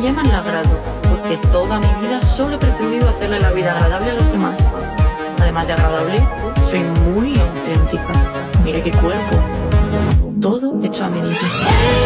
llaman la agrado, porque toda mi vida solo he pretendido hacerle la vida agradable a los demás. Además de agradable, soy muy auténtica. Mire qué cuerpo,